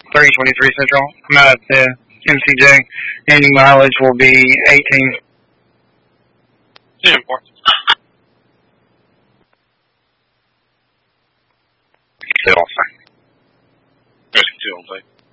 323 Central. I'm out at the MCJ. Any mileage will be 18. 10-4. Still fine. Ready, 2 on play.